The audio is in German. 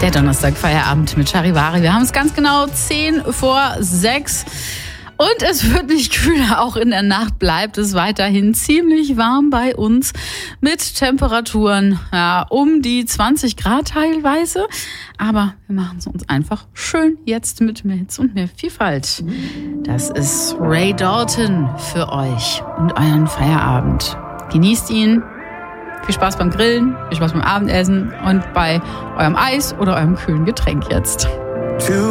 Der Donnerstag Feierabend mit Charivari. Wir haben es ganz genau 5:10. Und es wird nicht kühler, auch in der Nacht bleibt es weiterhin ziemlich warm bei uns mit Temperaturen um die 20 Grad teilweise. Aber wir machen es uns einfach schön jetzt mit mehr Hitze und mehr Vielfalt. Das ist Ray Dalton für euch und euren Feierabend. Genießt ihn. Viel Spaß beim Grillen, viel Spaß beim Abendessen und bei eurem Eis oder eurem kühlen Getränk jetzt.